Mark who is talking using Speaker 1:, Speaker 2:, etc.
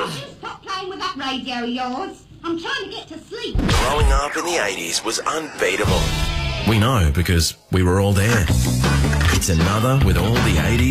Speaker 1: Stop playing with that radio of yours. I'm trying to get to sleep.
Speaker 2: Growing up in the 80s was unbeatable.
Speaker 3: We know because we were all there. It's another with all the 80s